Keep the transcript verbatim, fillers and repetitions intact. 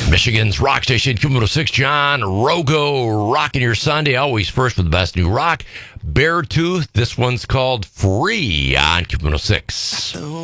Michigan's rock station, Q one oh six. John Rogo, rocking your Sunday. Always first with the best new rock. Beartooth, this one's called Free on Q one oh six.